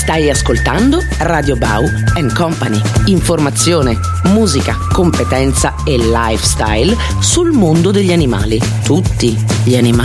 Stai ascoltando Radio Bau and Company. Informazione, musica, competenza e lifestyle sul mondo degli animali. Tutti gli animali.